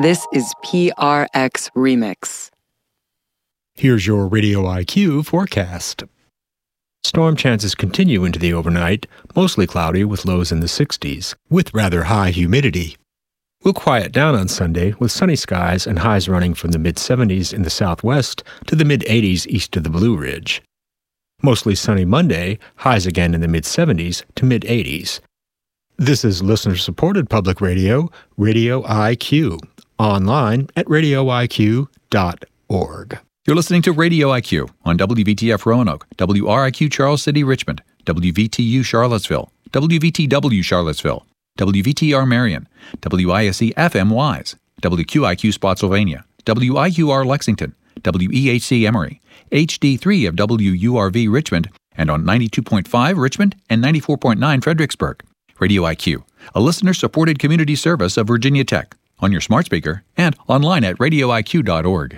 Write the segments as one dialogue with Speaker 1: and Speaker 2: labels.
Speaker 1: This is PRX Remix.
Speaker 2: Here's your Radio IQ forecast. Storm chances continue into the overnight, mostly cloudy with lows in the 60s, with rather high humidity. We'll quiet down on Sunday with sunny skies and highs running from the mid-70s in the southwest to the mid-80s east of the Blue Ridge. Mostly sunny Monday, highs again in the mid-70s to mid-80s. This is listener-supported public radio, Radio IQ, online at radioiq.org.
Speaker 3: You're listening to Radio IQ on WVTF Roanoke, WRIQ Charles City Richmond, WVTU Charlottesville, WVTW Charlottesville, WVTR Marion, WISE FM Wise, WQIQ Spotsylvania, WIQR Lexington, WEHC Emory, HD3 of WURV Richmond, and on 92.5 Richmond and 94.9 Fredericksburg. Radio IQ, a listener-supported community service of Virginia Tech, on your smart speaker and online at radioiq.org.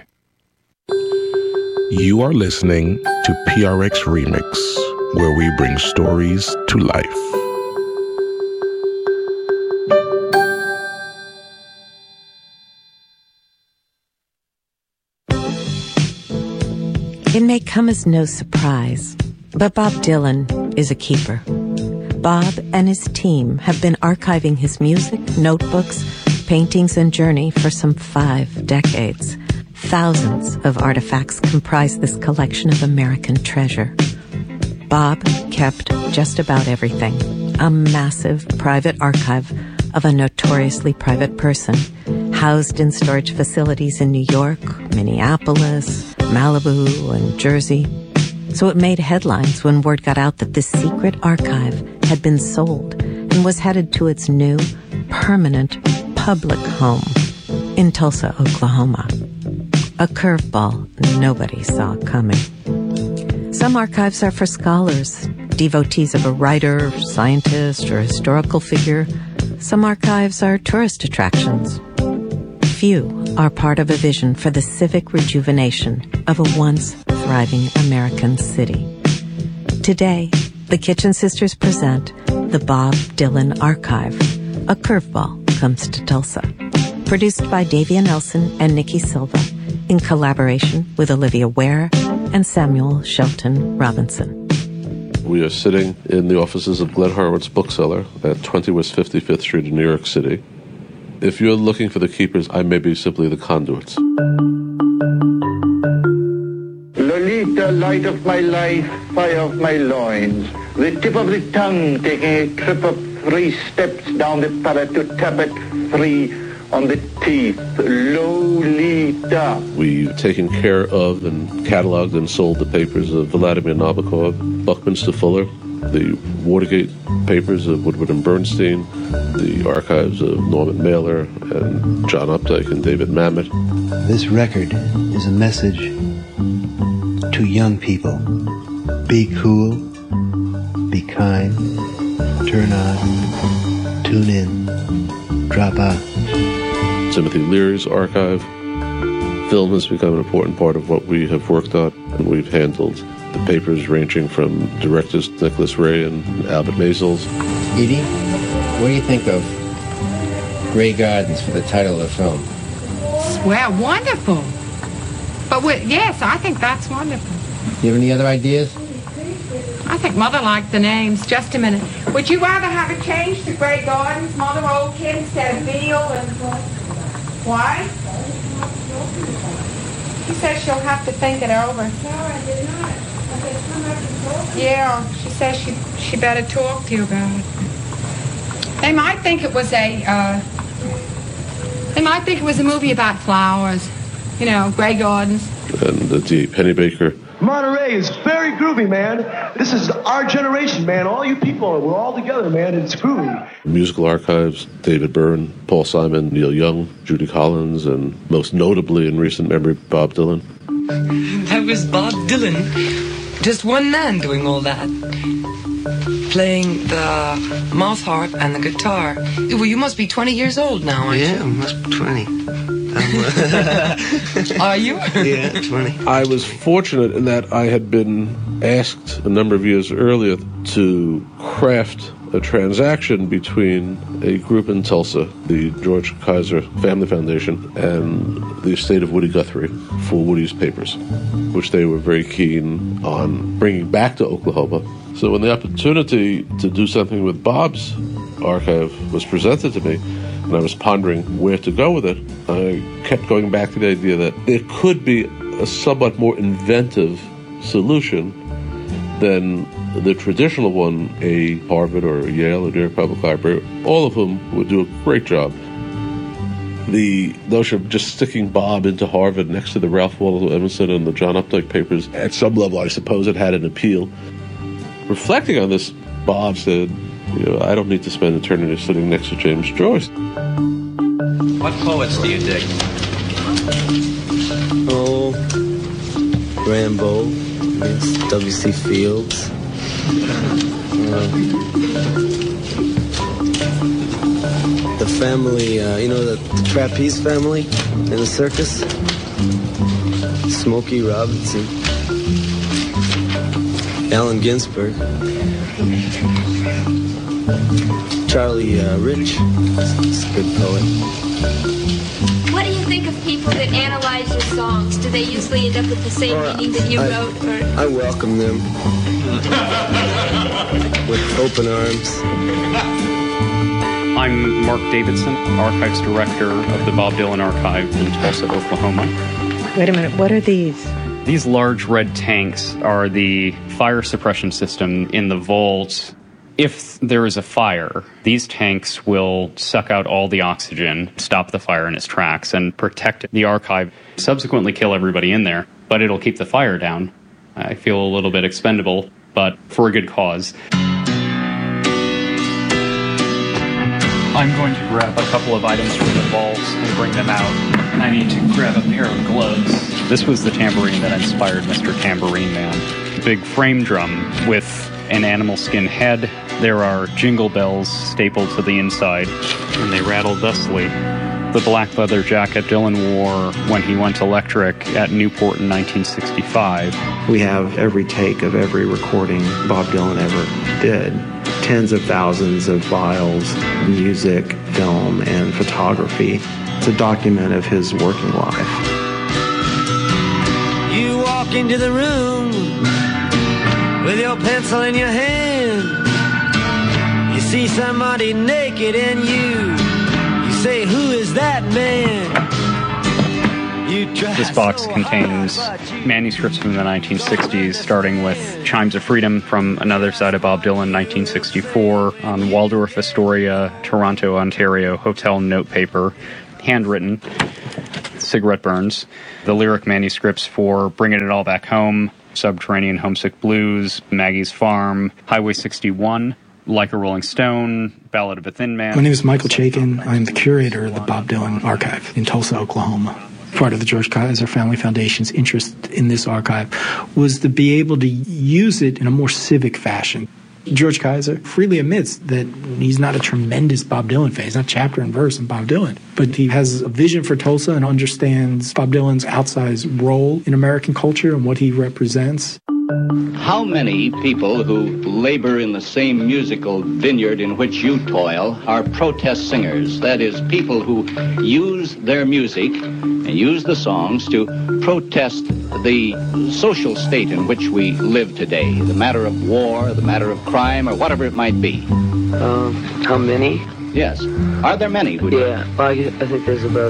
Speaker 4: You are listening to PRX Remix, where we bring stories to life.
Speaker 5: It may come as no surprise, but Bob Dylan is a keeper. Bob and his team have been archiving his music, notebooks, paintings, and journey for some 5 decades. Thousands of artifacts comprise this collection of American treasure. Bob kept just about everything. A massive private archive of a notoriously private person, housed in storage facilities in New York, Minneapolis, Malibu, and Jersey. So it made headlines when word got out that this secret archive had been sold and was headed to its new, permanent, public home in Tulsa, Oklahoma. A curveball nobody saw coming. Some archives are for scholars, devotees of a writer, scientist, or historical figure. Some archives are tourist attractions. Few are part of a vision for the civic rejuvenation of a once thriving American city. Today, the Kitchen Sisters present the Bob Dylan Archive. A curveball comes to Tulsa. Produced by Davia Nelson and Nikki Silva, in collaboration with Olivia Ware and Samuel Shelton Robinson.
Speaker 6: We are sitting in the offices of Glenn Horowitz Bookseller at 20 West 55th Street in New York City. If you're looking for the keepers, I may be simply the conduits.
Speaker 7: Lolita, light of my life, fire of my loins, the tip of the tongue taking a trip of 3 steps down the palate to tap it 3 on the teeth. Lolita.
Speaker 6: We've taken care of and cataloged and sold the papers of Vladimir Nabokov, Buckminster Fuller, the Watergate papers of Woodward and Bernstein, the archives of Norman Mailer and John Updike and David Mamet.
Speaker 8: This record is a message to young people. Be cool, be kind, turn on, tune in, drop out.
Speaker 6: Timothy Leary's archive. Film has become an important part of what we have worked on, and we've handled the papers ranging from directors Nicholas Ray and Albert Maysles.
Speaker 9: Edie, what do you think of Grey Gardens for the title of the film?
Speaker 10: Well, wonderful. But yes, I think that's wonderful.
Speaker 9: You have any other ideas?
Speaker 10: I think Mother liked the names. Just a minute. Would you rather have it changed to Grey Gardens, Mother, old kid, instead of Field and... Why? She says she'll have to think it over. No, I did not. I said, come up and talk to you. Yeah, she says she better talk to you about it. They might think it was a movie about flowers. You know, Grey Gardens.
Speaker 6: And D. Pennebaker.
Speaker 11: Monterey is very groovy, man. This is our generation, man. All you people, we're all together, man. It's groovy.
Speaker 6: Musical archives, David Byrne, Paul Simon, Neil Young, Judy Collins, and most notably in recent memory, Bob Dylan.
Speaker 12: That was Bob Dylan. Just one man doing all that. Playing the mouth harp and the guitar. Well, you must be 20 years old now, aren't you?
Speaker 8: Yeah, I must be 20.
Speaker 12: Are you?
Speaker 8: Yeah, 20.
Speaker 6: I was fortunate in that I had been asked a number of years earlier to craft a transaction between a group in Tulsa, the George Kaiser Family Foundation, and the estate of Woody Guthrie for Woody's papers, which they were very keen on bringing back to Oklahoma. So when the opportunity to do something with Bob's archive was presented to me, and I was pondering where to go with it, I kept going back to the idea that there could be a somewhat more inventive solution than the traditional one, a Harvard or a Yale or New York Public Library, all of whom would do a great job. The notion of just sticking Bob into Harvard next to the Ralph Waldo Emerson and the John Updike papers, at some level, I suppose it had an appeal. Reflecting on this, Bob said, I don't need to spend eternity sitting next to James Joyce.
Speaker 13: What poets do you dig?
Speaker 8: Oh, Rambo, W.C. Fields. The family, the trapeze family in the circus. Smokey Robinson. Allen Ginsberg. Charlie Rich. He's a good poet.
Speaker 14: What do you think of people that analyze your songs? Do they usually end up with the same meaning that you wrote? Or?
Speaker 8: I welcome them with open arms.
Speaker 15: I'm Mark Davidson, Archives Director of the Bob Dylan Archive in Tulsa, Oklahoma.
Speaker 5: Wait a minute, what are these?
Speaker 15: These large red tanks are the fire suppression system in the vault. If there is a fire, these tanks will suck out all the oxygen, stop the fire in its tracks, and protect the archive, subsequently kill everybody in there, but it'll keep the fire down. I feel a little bit expendable, but for a good cause. I'm going to grab a couple of items from the vault and bring them out. I need to grab a pair of gloves. This was the tambourine that inspired Mr. Tambourine Man. Big frame drum with an animal skin head. There are jingle bells stapled to the inside, and they rattle thusly. The black leather jacket Dylan wore when he went electric at Newport in 1965.
Speaker 16: We have every take of every recording Bob Dylan ever did. Tens of thousands of files, music, film, and photography. It's a document of his working life.
Speaker 17: You walk into the room with your pencil in your hand. You see somebody naked and you say, who is that man?
Speaker 15: This box contains manuscripts from the 1960s, starting with Chimes of Freedom from Another Side of Bob Dylan, 1964, on Waldorf Astoria, Toronto, Ontario, hotel note paper, handwritten, cigarette burns. The lyric manuscripts for Bringing It All Back Home, Subterranean Homesick Blues, Maggie's Farm, Highway 61, Like a Rolling Stone, Ballad of a Thin Man.
Speaker 18: My name is Michael Chaikin. I'm the curator of the Bob Dylan Archive in Tulsa, Oklahoma. Part of the George Kaiser Family Foundation's interest in this archive was to be able to use it in a more civic fashion. George Kaiser freely admits that he's not a tremendous Bob Dylan fan. He's not chapter and verse in Bob Dylan. But he has a vision for Tulsa and understands Bob Dylan's outsized role in American culture and what he represents.
Speaker 19: How many people who labor in the same musical vineyard in which you toil are protest singers? That is, people who use their music and use the songs to protest the social state in which we live today, the matter of war, the matter of crime, or whatever it might be.
Speaker 8: How many?
Speaker 19: Yes. Are there many who do?
Speaker 8: Yeah, well, I think there's about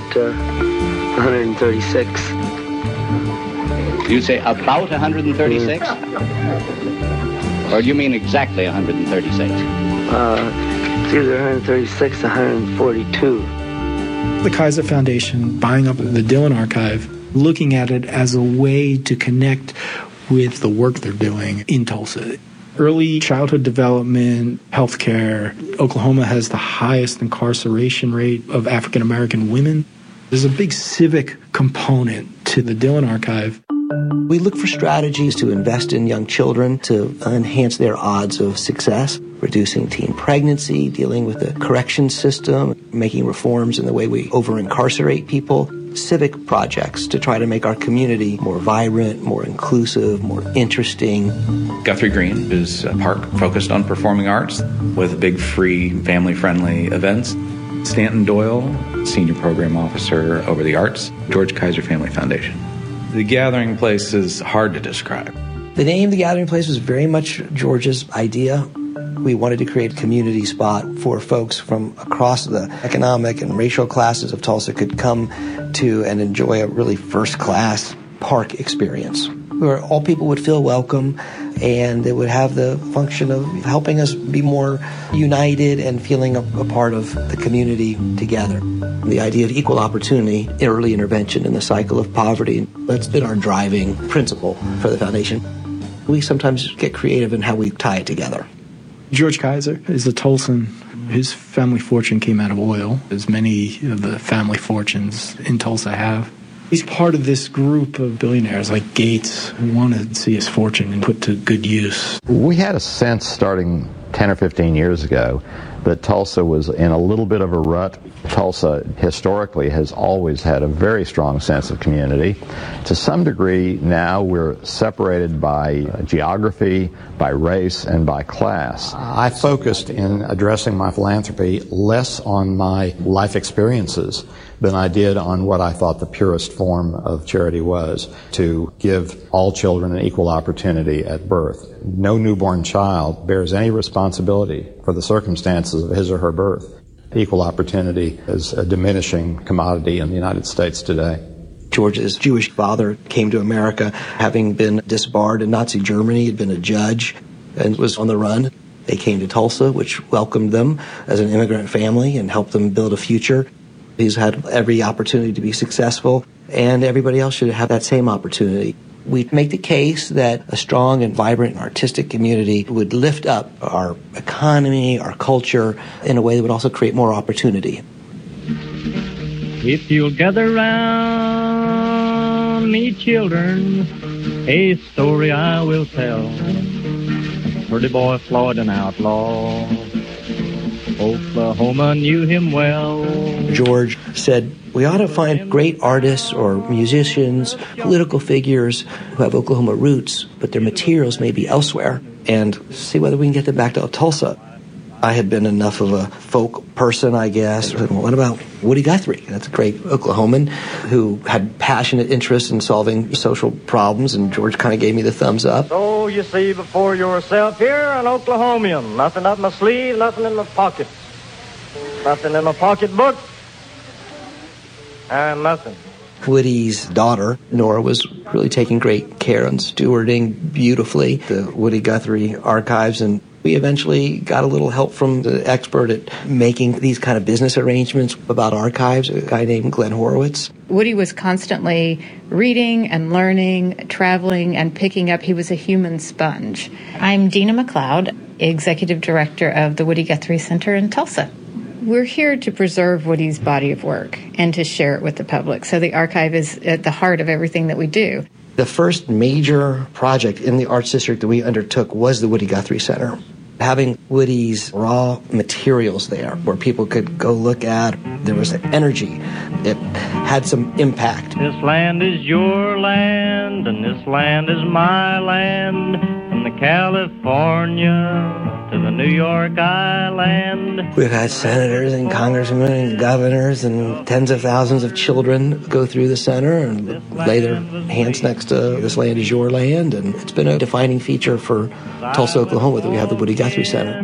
Speaker 8: 136.
Speaker 19: You say about 136? Or do you mean exactly 136?
Speaker 8: It's either 136 or 142.
Speaker 18: The Kaiser Foundation buying up the Dylan Archive, looking at it as a way to connect with the work they're doing in Tulsa. Early childhood development, healthcare. Oklahoma has the highest incarceration rate of African American women. There's a big civic component to the Dylan Archive.
Speaker 20: We look for strategies to invest in young children to enhance their odds of success, reducing teen pregnancy, dealing with the correction system, making reforms in the way we over-incarcerate people. civic projects to try to make our community more vibrant, more inclusive, more interesting.
Speaker 13: Guthrie Green is a park focused on performing arts with big, free, family-friendly events. Stanton Doyle, Senior Program Officer over the Arts, George Kaiser Family Foundation. The Gathering Place is hard to describe.
Speaker 20: The name The Gathering Place was very much George's idea. We wanted to create a community spot for folks from across the economic and racial classes of Tulsa could come to and enjoy a really first-class park experience, where all people would feel welcome, and it would have the function of helping us be more united and feeling a part of the community together. The idea of equal opportunity, early intervention in the cycle of poverty, that's been our driving principle for the foundation. We sometimes get creative in how we tie it together.
Speaker 18: George Kaiser is a Tulsan. His family fortune came out of oil, as many of the family fortunes in Tulsa have. He's part of this group of billionaires like Gates who want to see his fortune put to good use.
Speaker 21: We had a sense starting 10 or 15 years ago that Tulsa was in a little bit of a rut. Tulsa historically has always had a very strong sense of community. To some degree now we're separated by geography, by race, and by class.
Speaker 22: I focused in addressing my philanthropy less on my life experiences than I did on what I thought the purest form of charity was, to give all children an equal opportunity at birth. No newborn child bears any responsibility for the circumstances of his or her birth. Equal opportunity is a diminishing commodity in the United States today.
Speaker 20: George's Jewish father came to America having been disbarred in Nazi Germany, had been a judge, and was on the run. They came to Tulsa, which welcomed them as an immigrant family and helped them build a future. He's had every opportunity to be successful, and everybody else should have that same opportunity. We make the case that a strong and vibrant artistic community would lift up our economy, our culture, in a way that would also create more opportunity.
Speaker 23: If you'll gather round me, children, a story I will tell. Pretty boy Floyd, an outlaw, Oklahoma knew him well.
Speaker 20: George said, we ought to find great artists or musicians, political figures who have Oklahoma roots, but their materials may be elsewhere, and see whether we can get them back to Tulsa. I had been enough of a folk person, I guess. Well, what about Woody Guthrie? That's a great Oklahoman who had passionate interest in solving social problems, and George kind of gave me the thumbs up.
Speaker 23: So you see before yourself here an Oklahomian. Nothing up my sleeve, nothing in my pockets. Nothing in my pocketbook. And nothing.
Speaker 20: Woody's daughter, Nora, was really taking great care and stewarding beautifully the Woody Guthrie archives, and we eventually got a little help from the expert at making these kind of business arrangements about archives, a guy named Glenn Horowitz.
Speaker 24: Woody was constantly reading and learning, traveling and picking up. He was a human sponge. I'm Dina McLeod, Executive Director of the Woody Guthrie Center in Tulsa. We're here to preserve Woody's body of work and to share it with the public. So the archive is at the heart of everything that we do.
Speaker 20: The first major project in the Arts District that we undertook was the Woody Guthrie Center. Having Woody's raw materials there where people could go look at, there was an energy. It had some impact.
Speaker 23: This land is your land, and this land is my land, from the California to the New York Island.
Speaker 20: We've had senators and congressmen and governors and tens of thousands of children go through the center and lay their hands next to this land is your land, and it's been a defining feature for Tulsa, Oklahoma, that we have the Woody Guthrie Center.